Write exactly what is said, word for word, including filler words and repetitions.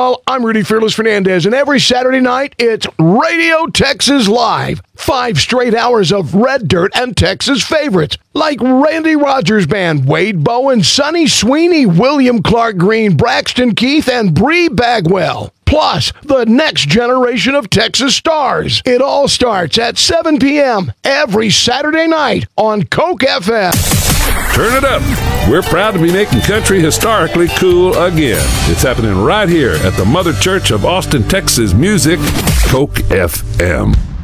y'all. I'm Rudy Fearless Fernandez, and every Saturday night, it's Radio Texas Live. Five straight hours of red dirt and Texas favorites, like Randy Rogers Band, Wade Bowen, Sonny Sweeney, William Clark Green, Braxton Keith, and Bree Bagwell. Plus, the next generation of Texas stars. It all starts at seven p.m. every Saturday night on Coke F M. Turn it up. We're proud to be making country historically cool again. It's happening right here at the Mother Church of Austin, Texas Music, Coke F M.